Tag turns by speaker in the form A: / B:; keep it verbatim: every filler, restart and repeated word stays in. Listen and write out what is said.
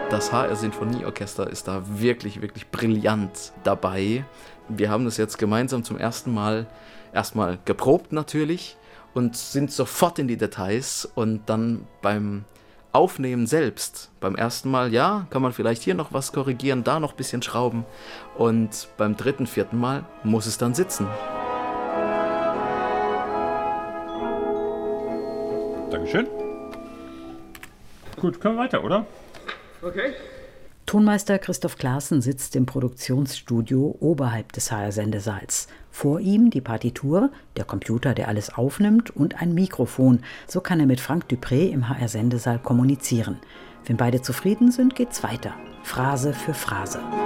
A: Das H R-Sinfonieorchester ist da wirklich, wirklich brillant dabei. Wir haben das jetzt gemeinsam zum ersten Mal erstmal geprobt natürlich und sind sofort in die Details und dann beim Aufnehmen selbst, beim ersten Mal, ja, kann man vielleicht hier noch was korrigieren, da noch ein bisschen schrauben und beim dritten, vierten Mal muss es dann sitzen.
B: Dankeschön. Gut, können wir weiter, oder?
C: Okay.
D: Tonmeister Christoph Klaassen sitzt im Produktionsstudio oberhalb des H R-Sendesaals. Vor ihm die Partitur, der Computer, der alles aufnimmt und ein Mikrofon. So kann er mit Frank Dupré im H R-Sendesaal kommunizieren. Wenn beide zufrieden sind, geht's weiter. Phrase für Phrase.